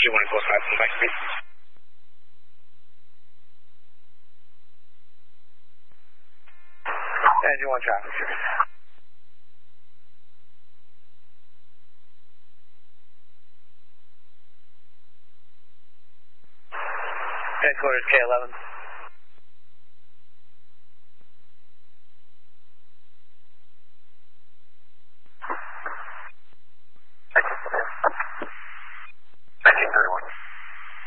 want to go aside from my speed. Engine 1 traffic, sir. Headquarters K11.